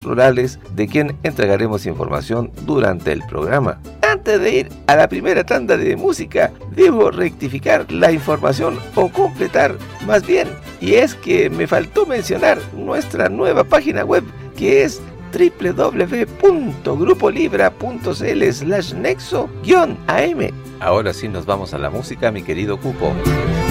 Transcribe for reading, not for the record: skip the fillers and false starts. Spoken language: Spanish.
plurales de quien entregaremos información durante el programa. Antes de ir a la primera tanda de música, debo rectificar la información o completar más bien, y es que me faltó mencionar nuestra nueva página web, que es www.grupolibra.cl/nexo-am. Ahora sí nos vamos a la música, mi querido Cupo.